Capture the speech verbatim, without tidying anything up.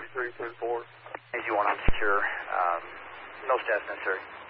three ten four. As you want on secure, um, no status necessary.